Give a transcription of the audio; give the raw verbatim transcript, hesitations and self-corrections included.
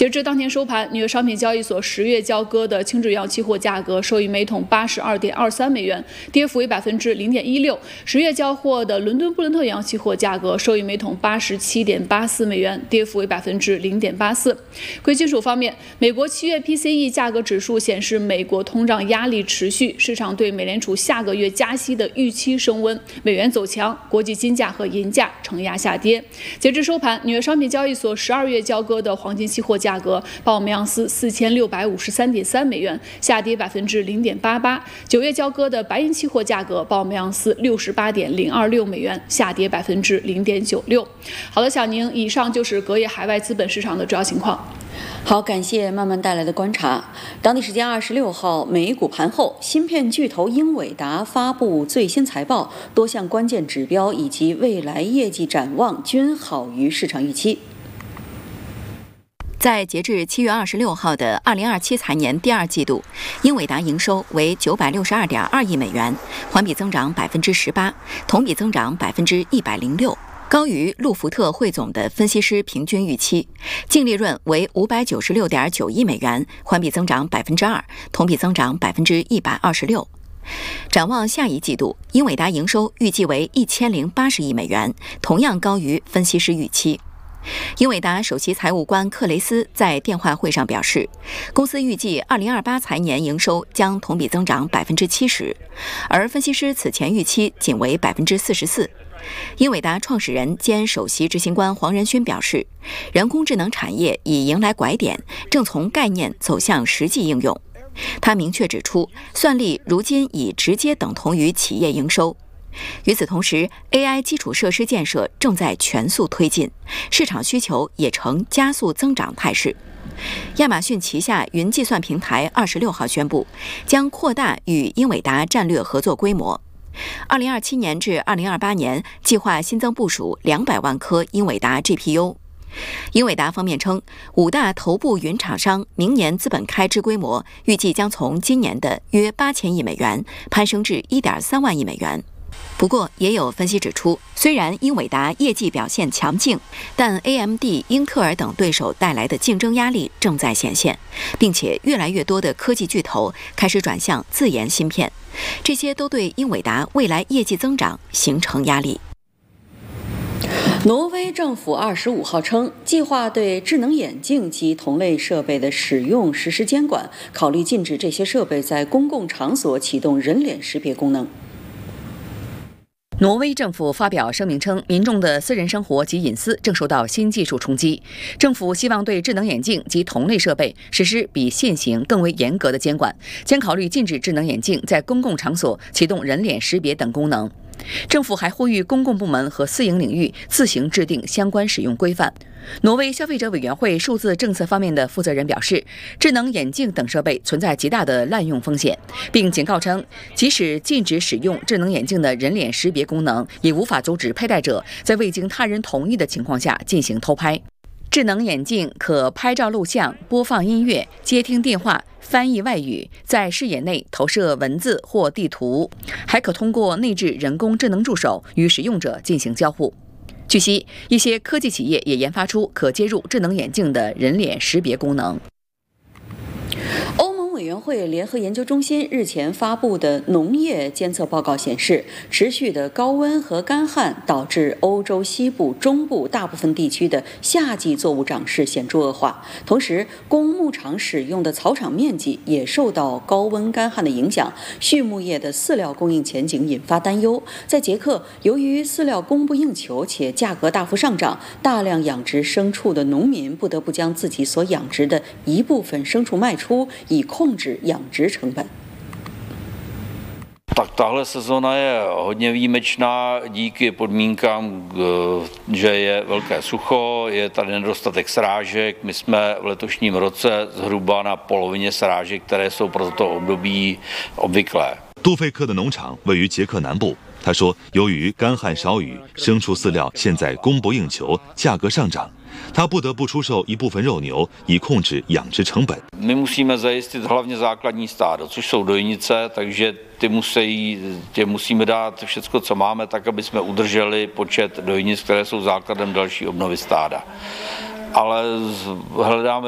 截至当天收盘，纽约商品交易所十月交割的轻质原油期货价格收于每桶八十二点二三美元，跌幅为百分之零点一六。十月交货的伦敦布伦特原油期货价格收于每桶八十七点八四美元，跌幅为百分之零点八四。贵金属方面，美国七月 P C E 价格指数显示，美国通胀压力持续，市场对美联储下个月加息的预期升温，美元走强，国际金价和银价承压下跌。截至收盘，纽约商品交易所十二月交割的黄金期货价格报每盎司四千六百五十三点三美元，下跌百分之零点八八。九月交割的白银期货价格报每盎司六十八点零二六美元，下跌百分之零点九六。好了，小宁，以上就是隔夜海外资本市场的主要情况。 好，感谢慢慢带来的观察。当地时间二十六号美股盘后，芯片巨头英伟达发布最新财报，多项关键指标以及未来业绩展望均好于市场预期。 在截至七月二十六号的二零二七财年第二季度，英伟达营收为九百六十二点二亿美元，环比增长百分之十八，同比增长百分之一百零六。高于路福特汇总的分析师平均预期，净利润为五百九十六点九亿美元，环比增长百分之二，同比增长百分之一百二十六。展望下一季度，英伟达营收预计为一千零八十亿美元，同样高于分析师预期。英伟达首席财务官克雷斯在电话会上表示，公司预计二零二八财年营收将同比增长百分之七十，而分析师此前预期仅为百分之四十四。英伟达创始人兼首席执行官黄仁勋表示，人工智能产业已迎来拐点，正从概念走向实际应用。他明确指出，算力如今已直接等同于企业营收。与此同时 ，A I 基础设施建设正在全速推进，市场需求也呈加速增长态势。亚马逊旗下云计算平台二十六号宣布，将扩大与英伟达战略合作规模。二零二七年至二零二八年，计划新增部署两百万颗英伟达 G P U。英伟达方面称，五大头部云厂商明年资本开支规模预计将从今年的约八千亿美元攀升至一点三万亿美元。不过，也有分析指出，虽然英伟达业绩表现强劲，但 A M D、英特尔等对手带来的竞争压力正在显现，并且越来越多的科技巨头开始转向自研芯片，这些都对英伟达未来业绩增长形成压力。 挪威政府二十五号称，计划对智能眼镜及同类设备的使用实施监管，考虑禁止这些设备在公共场所启动人脸识别功能。 挪威政府发表声明称，民众的私人生活及隐私正受到新技术冲击。政府希望对智能眼镜及同类设备实施比现行更为严格的监管，将考虑禁止智能眼镜在公共场所启动人脸识别等功能。政府还呼吁公共部门和私营领域自行制定相关使用规范。挪威消费者委员会数字政策方面的负责人表示，智能眼镜等设备存在极大的滥用风险，并警告称，即使禁止使用智能眼镜的人脸识别功能，也无法阻止佩戴者在未经他人同意的情况下进行偷拍。智能眼镜可拍照录像、播放音乐、接听电话、翻译外语，在视野内投射文字或地图，还可通过内置人工智能助手与使用者进行交互。据悉，一些科技企业也研发出可接入智能眼镜的人脸识别功能。 欧盟委员会联合研究中心日前发布的农业监测报告显示，持续的高温和干旱导致欧洲西部、中部大部分地区的夏季作物长势显著恶化，同时供牧场使用的草场面积也受到高温干旱的影响，畜牧业的饲料供应前景引发担忧。在捷克，由于饲料供不应求且价格大幅上涨，大量养殖牲畜的农民不得不将自己所养殖的一部分牲畜卖出，以控制养殖成本。 Tak tahle sezona je hodně výjimečná díky podmínkám, že je velké sucho, je tady nedostatek srážek. My jsme v letošním roce zhruba na polovině srážek, které jsou pro toto období obvyklé. 杜费克的农场位于捷克南部。他说，由于干旱少雨，牲畜饲料现在供不应求，价格上涨。他不得不出售一部分肉牛，以控制养殖成本。 My musíme zajistit hlavně základní stádo, což jsou dojnice, takže ty musí, tě musíme dát všecko, co máme, tak, aby jsme udrželi počet dojnic, které jsou základem další obnovy stáda. Ale hledáme